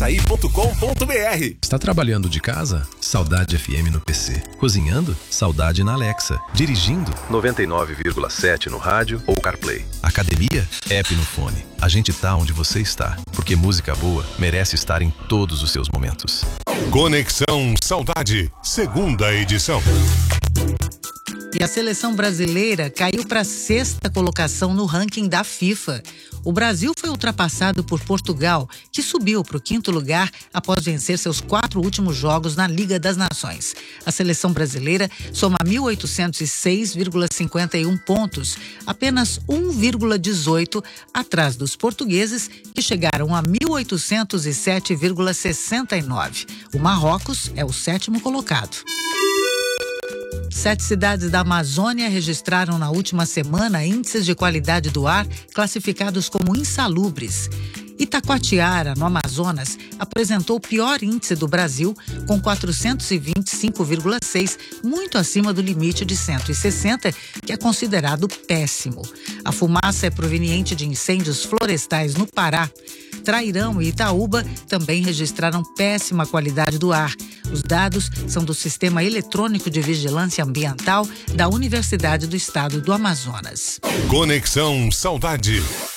radioaçaí.com.br. Está trabalhando de casa? Saudade FM no PC. Cozinhando? Saudade na Alexa. Dirigindo? 99,7 no rádio ou CarPlay. Academia? App no fone. A gente tá onde você está, porque música boa merece estar em todos os seus momentos. Conexão Saudade, segunda edição. E a seleção brasileira caiu para a 6ª colocação no ranking da FIFA. O Brasil foi ultrapassado por Portugal, que subiu para o 5º lugar após vencer seus 4 últimos jogos na Liga das Nações. A seleção brasileira soma 1.806,51 pontos, apenas 1,18 atrás dos portugueses, que chegaram a 1.807,69. O Marrocos é o 7º colocado. 7 cidades da Amazônia registraram na última semana índices de qualidade do ar classificados como insalubres. Itacoatiara, no Amazonas, apresentou o pior índice do Brasil, com 425,6, muito acima do limite de 160, que é considerado péssimo. A fumaça é proveniente de incêndios florestais no Pará. Trairão e Itaúba também registraram péssima qualidade do ar. Os dados são do Sistema Eletrônico de Vigilância Ambiental da Universidade do Estado do Amazonas. Conexão Saudade.